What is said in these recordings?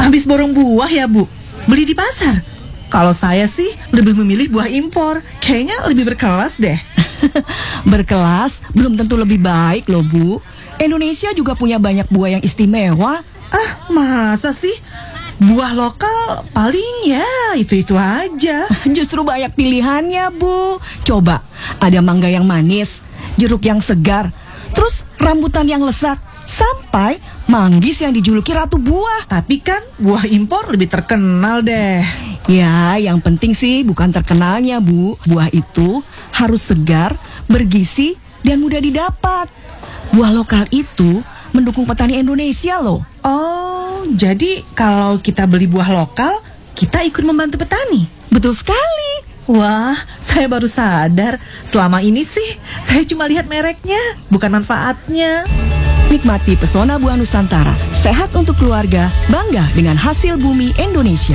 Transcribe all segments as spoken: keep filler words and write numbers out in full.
habis borong buah ya, Bu? Beli di pasar? Kalau saya sih lebih memilih buah impor. Kayaknya lebih berkelas deh. Berkelas belum tentu lebih baik loh, Bu. Indonesia juga punya banyak buah yang istimewa. Ah, masa sih? Buah lokal paling ya itu-itu aja. Justru banyak pilihannya, Bu. Coba, ada mangga yang manis, jeruk yang segar, terus rambutan yang lezat, sampai manggis yang dijuluki ratu buah. Tapi kan buah impor lebih terkenal deh. Ya, yang penting sih bukan terkenalnya, Bu. Buah itu harus segar, bergizi, dan mudah didapat. Buah lokal itu mendukung petani Indonesia loh. Oh, jadi kalau kita beli buah lokal, kita ikut membantu petani? Betul sekali. Wah, saya baru sadar. Selama ini sih, saya cuma lihat mereknya, bukan manfaatnya. Nikmati pesona buah Nusantara. Sehat untuk keluarga, bangga dengan hasil bumi Indonesia.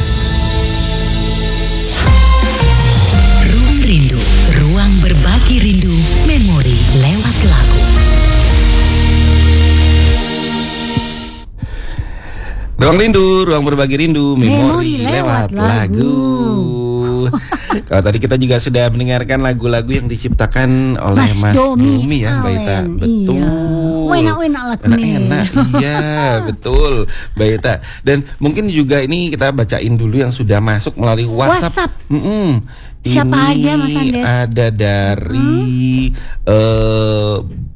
Ruang Rindu, ruang berbagi rindu, memori lewat lagu. Ruang Rindu, ruang berbagi rindu, memori, memori lewat, lewat lagu. lagu. Kalau tadi kita juga sudah mendengarkan lagu-lagu yang diciptakan oleh Mas Mas Domi Domi ya, Mbak Ita. Allen, Betul. iya. Enak-enak lagunya. Enak-enak, iya, betul, Mbak Ita. Dan mungkin juga ini kita bacain dulu yang sudah masuk melalui WhatsApp. WhatsApp. Mm-mm. Siapa ini aja, Mas Andes? ada dari hmm? uh,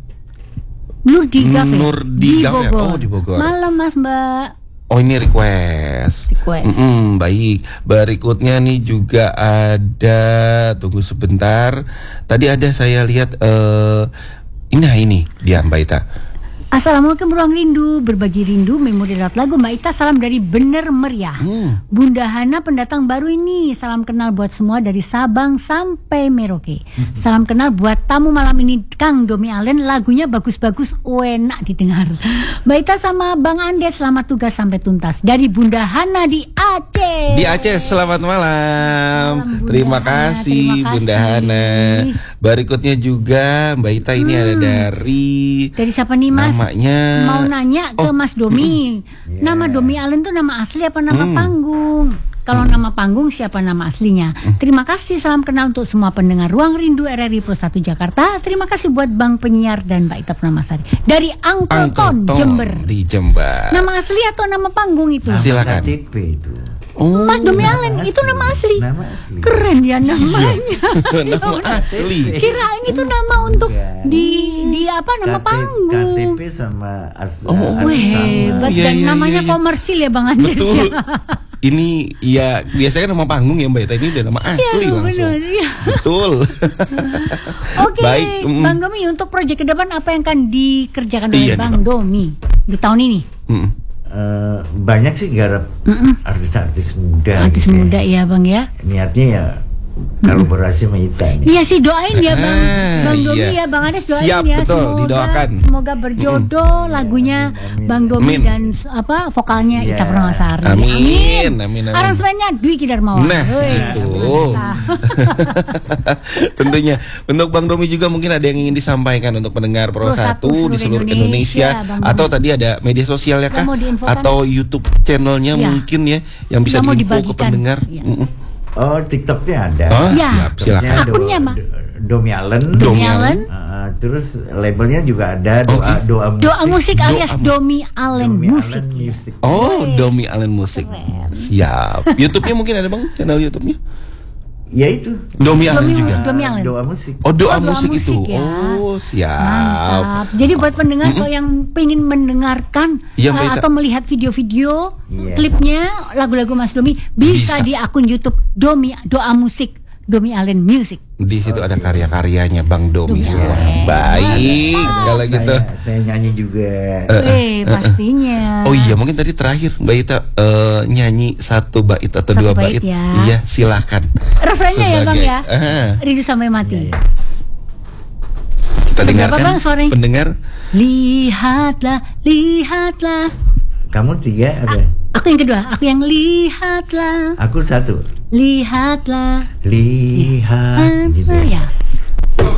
Nurdika Nurdika di ya? Bogor. Oh, di Bogor. Malam Mas Mbak. Oh, ini request. Request. Mm-mm, baik. Berikutnya nih juga ada, tunggu sebentar. Tadi ada saya lihat uh, ini ini dia Mbak Ita. Assalamualaikum ruang rindu, berbagi rindu, memori lewat lagu. Mbak Ita, salam dari Bener Meriah. Hmm. Bunda Hana pendatang baru ini, salam kenal buat semua dari Sabang sampai Merauke. Hmm. Salam kenal buat tamu malam ini Kang Domi Allen, lagunya bagus-bagus, enak didengar. Mbak Ita sama Bang Andes, selamat tugas sampai tuntas dari Bunda Hana di Aceh. Di Aceh, selamat malam. Salam, Bunda terima, Hana, kasih, terima Bunda kasih. Hana. Berikutnya juga Mbak Ita ini Hmm. ada dari Dari siapa nih Mas? Namanya Mau nanya ke Oh. Mas Domi. Yeah. Nama Domi Allen tuh nama asli apa nama Hmm. panggung? Kalau nama panggung siapa nama aslinya? Terima kasih, salam kenal untuk semua pendengar Ruang Rindu R R I Pro satu Jakarta. Terima kasih buat Bang Penyiar dan Mbak Ita Purnamasari dari Angkelton, Angkelton Jember. di Jember. Nama asli atau nama panggung itu? Silakan. K T P itu. Oh, Mas Domi Nama Allen asli. itu nama asli. Nama asli. Keren ya namanya. nama asli. Kirain itu nama untuk Bukan. di di apa nama K T P panggung. K T P sama as, Oh, as- Wih, sama- hebat Iya, dan iya, namanya iya, iya. komersil ya Bang Andes Betul. ya. Ini ya biasanya nama panggung ya Mbak Ita, ini udah nama asli Iya, langsung. benar, iya. Betul. Oke, Baik, mm. Bang Domi, untuk proyek ke depan apa yang akan dikerjakan oleh Iya nih, Bang Bang. Domi di tahun ini? Mm. Eh, banyak sih garap Mm-mm. artis-artis muda. Artis gitu ya. muda ya Bang ya. Niatnya ya kolaborasi sama Ita nih. Iya sih, doain ya Bang Ah, Bang Domi iya. ya, Bang Andes doain Siap, ya. betul, Semoga didoakan. semoga berjodoh lagunya amin, amin. Bang Domi Amin. dan apa vokalnya Iya. Ita Purnamasari. Amin, amin, amin. Aransemennya Dwi Ki Darmawan. Nah, Wih, itu. mantap. Tentunya untuk Bang Domi juga mungkin ada yang ingin disampaikan untuk pendengar Pro Pro satu satu di seluruh seluruh Indonesia, Indonesia, Bang atau Domi. tadi ada media sosialnya kah Yang mau diinfokan? atau YouTube channelnya Iya. mungkin ya yang bisa Yang mau diinfo ke dibagikan. pendengar. Iya. Mm-mm. Oh, TikToknya ada. Oh, Iya. siap, silakan. TikToknya Do- Akunnya, Mak. Do- Domi Allen. Domi Allen. Uh, terus labelnya juga ada doa Oke. doa musik. Doa musik alias Doa mu- Domi Allen Domi Musik. Allen Music. Oh, Wes. Domi Allen Musik. Siap. YouTube-nya mungkin ada Bang, channel YouTube-nya. Ya itu. Domi Allen Domi- juga. Domi Allen. Doa musik. Oh, doa, Oh, doa musik, musik itu. ya. Oh, siap. Mantap. Jadi buat pendengar kalau yang pengen mendengarkan Iya, uh, Mbak Ita. atau melihat video-video Iya. klipnya lagu-lagu Mas Domi bisa, Bisa. di akun YouTube Domi Doa Musik Domi Allen Music. Di situ ada karya-karyanya Bang Domi Domi semua. Allen. Baik, kalau gitu. Saya, saya nyanyi juga. Eh, pastinya. Oh iya, mungkin tadi terakhir Mbak Ita eh, nyanyi satu bait atau Satu dua bait bait. ya. Iya, silakan. Refrennya ya Bang ya. Ah, Rindu sampai mati. Iya, kita Seberapa, dengarkan Bang, suaranya? pendengar. Lihatlah, lihatlah. Kamu tiga ada? Aku yang kedua, aku yang lihatlah, Aku satu. lihatlah. Lihat. Gitu. Ya.